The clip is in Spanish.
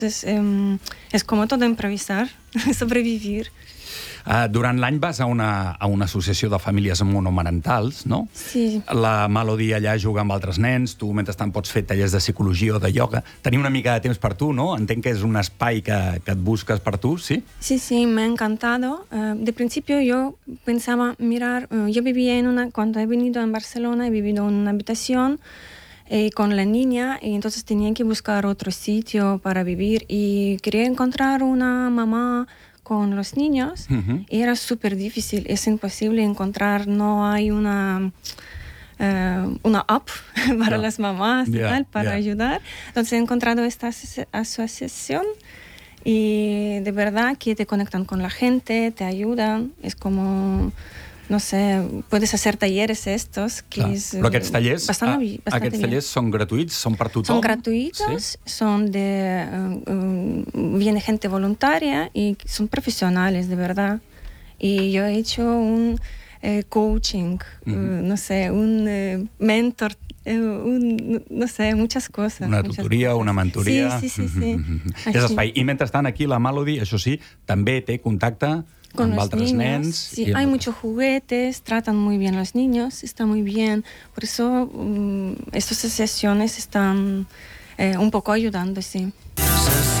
Entonces, es como todo improvisar, sobrevivir. Durant l'any vas a una associació de famílies monomarentals, no? Sí. La Melody allà juga amb altres nens, tu mentrestant pots fer tallers de psicologia o de ioga. Tenir una mica de temps per tu, no? Entenc que és un espai que et busques per tu, sí? Sí, me ha encantado. De principio yo pensaba mirar, yo vivía cuando he venido en Barcelona, he vivido en una habitación con la niña y entonces tenía que buscar otro sitio para vivir y quería encontrar una mamá con los niños y era súper difícil, es imposible encontrar, no hay una app para las mamás y tal, para ayudar. Entonces he encontrado esta asociación y de verdad que te conectan con la gente, te ayudan, es como... No sé, puedes hacer talleres estos, que es però aquests tallers, bastante tallers són gratuïts, són per tothom? Son gratuitos, ¿sí? Viene gente voluntaria y son profesionales, de verdad. Y yo he hecho un coaching, no sé, un mentor, no sé, muchas cosas. Una tutoria, una mentoria... Sí. És espai. I mentrestant aquí la Melody, això sí, també té contacte con los niños. Sí, hay muchos juguetes, tratan muy bien a los niños, está muy bien. Por eso estas asociaciones están un poco ayudando, sí.